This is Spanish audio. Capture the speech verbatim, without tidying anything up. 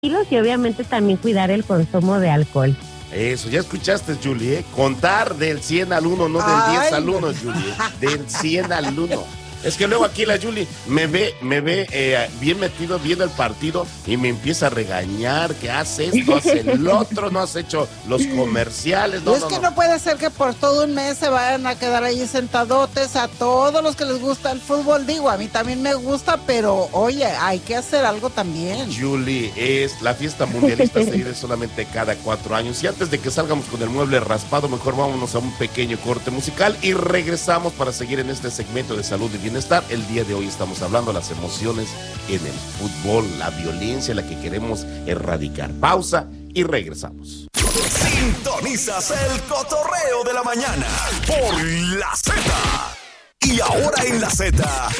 y obviamente también cuidar el consumo de alcohol. Eso, ya escuchaste, Julie, ¿eh? Contar del cien al uno, no del Ay, diez al uno, Julie. Del cien al uno. Es que luego aquí la Julie me ve, me ve eh, bien metido viendo el partido y me empieza a regañar que hace esto, hace el otro, no has hecho los comerciales. No, y es no, que no. no puede ser que por todo un mes se vayan a quedar ahí sentadotes a todos los que les gusta el fútbol. Digo, a mí también me gusta, pero oye, hay que hacer algo también. Julie, es la fiesta mundialista se vive solamente cada cuatro años. Y antes de que salgamos con el mueble raspado, mejor vámonos a un pequeño corte musical y regresamos para seguir en este segmento de salud y bienestar. El día de hoy estamos hablando de las emociones en el fútbol, la violencia, la que queremos erradicar. Pausa y regresamos. Sintonizas el cotorreo de la mañana por la Z. Y ahora en la Z,